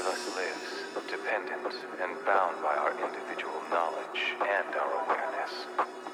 of us lives, dependent and bound by our individual knowledge and our awareness.